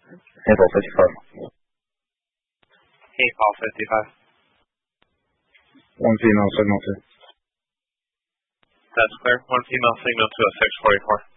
Able 55. Hey, Paul 55. One female signal 2. That's clear. One female signal to a 644.